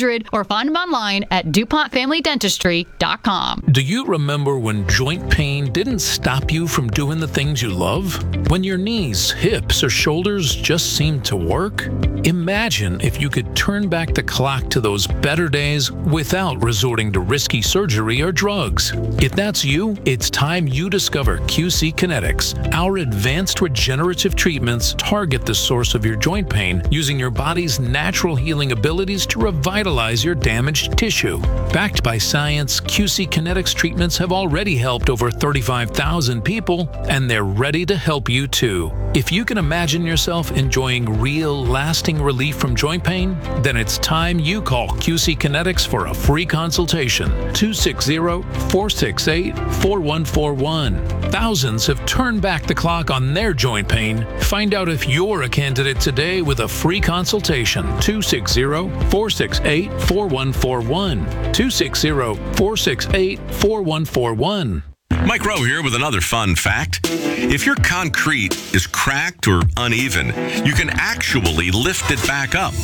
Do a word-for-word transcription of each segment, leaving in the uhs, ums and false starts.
hundred or find them online at DuPont Family Dentistry dot com. Do you remember when joint pain didn't stop you from doing the things you love? When your knees, hips, or shoulders just seemed to work? Imagine if you could turn back the clock to those better days without resorting to risky surgery or drugs. If that's you, it's time you discover Q C Kinetics. Our advanced regenerative treatments target the source of your joint pain using your body's natural healing abilities to revitalize your damaged tissue. Backed by science, Q C Kinetics treatments have already helped over thirty-five thousand people, and they're ready to help you too. If you can imagine yourself enjoying real, lasting relief from joint pain, then it's time you call Q C Kinetics for a free consultation. two six zero, four six eight, four one four one. Thousands have turned back the clock on their joint pain. Find out if you're a candidate today with a free consultation. two six zero, four six eight, four one four one. two six zero, four six eight, four one four one. Mike Rowe here with another fun fact. If your concrete is cracked or uneven, you can actually lift it back up.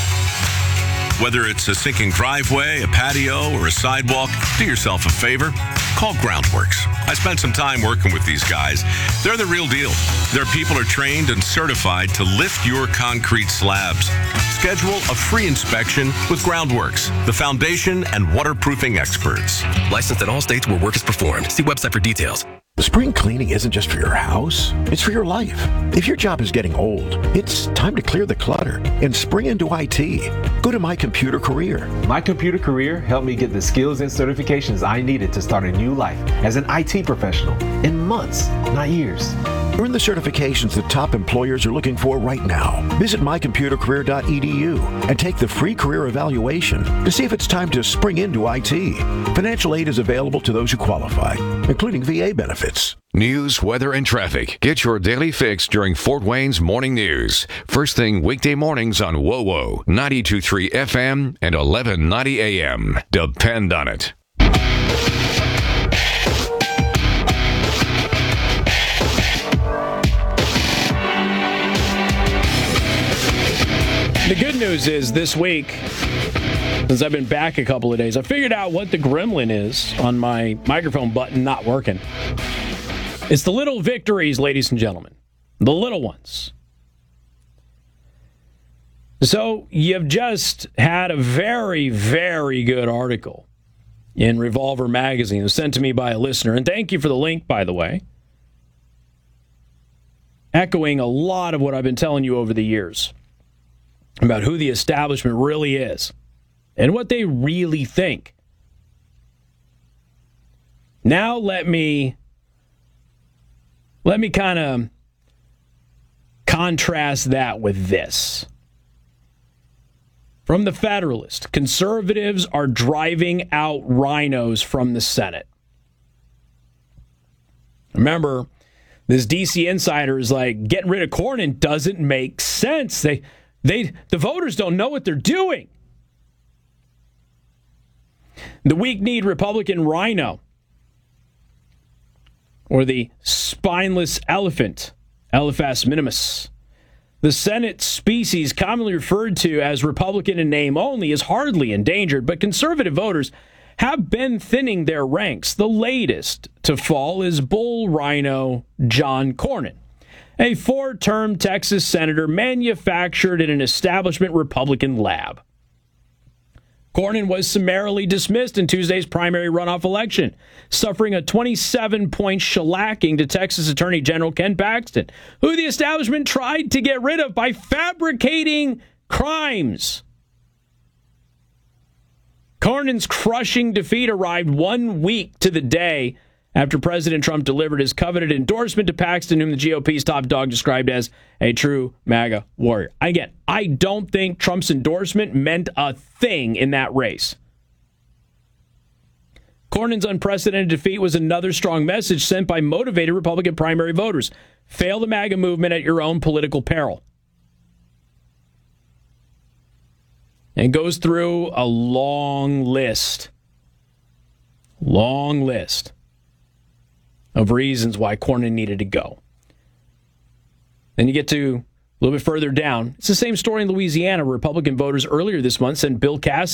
Whether it's a sinking driveway, a patio, or a sidewalk, do yourself a favor. Call Groundworks. I spent some time working with these guys. They're the real deal. Their people are trained and certified to lift your concrete slabs. Schedule a free inspection with Groundworks, the foundation and waterproofing experts. Licensed in all states where work is performed. See website for details. Spring cleaning isn't just for your house, it's for your life. If your job is getting old, it's time to clear the clutter and spring into I T. Go to My Computer Career. My Computer Career helped me get the skills and certifications I needed to start a new life as an I T professional in months, not years. Earn the certifications that top employers are looking for right now. Visit my computer career dot e d u and take the free career evaluation to see if it's time to spring into I T. Financial aid is available to those who qualify, including V A benefits. News, weather, and traffic. Get your daily fix during Fort Wayne's Morning News. First thing weekday mornings on W O W O, ninety-two point three F M and eleven ninety A M. Depend on it. The good news is this week, since I've been back a couple of days, I figured out what the gremlin is on my microphone button not working. It's the little victories, ladies and gentlemen. The little ones. So you've just had a very, very good article in Revolver Magazine. It was sent to me by a listener. And thank you for the link, by the way. Echoing a lot of what I've been telling you over the years about who the establishment really is and what they really think. Now let me let me kind of contrast that with this. From the Federalist, conservatives are driving out rhinos from the Senate. Remember, this D C insider is like, getting rid of Cornyn doesn't make sense. They They, the voters don't know what they're doing. The weak-kneed Republican rhino, or the spineless elephant, Elephas minimus. The Senate species commonly referred to as Republican in name only is hardly endangered, but conservative voters have been thinning their ranks. The latest to fall is bull rhino John Cornyn, a four-term Texas senator manufactured in an establishment Republican lab. Cornyn was summarily dismissed in Tuesday's primary runoff election, suffering a twenty-seven point shellacking to Texas Attorney General Ken Paxton, who the establishment tried to get rid of by fabricating crimes. Cornyn's crushing defeat arrived one week to the day after President Trump delivered his coveted endorsement to Paxton, whom the G O P's top dog described as a true MAGA warrior. Again, I don't think Trump's endorsement meant a thing in that race. Cornyn's unprecedented defeat was another strong message sent by motivated Republican primary voters. Fail the MAGA movement at your own political peril. And goes through a long list. Long list of reasons why Cornyn needed to go. Then you get to a little bit further down. It's the same story in Louisiana. Republican voters earlier this month sent Bill Cassidy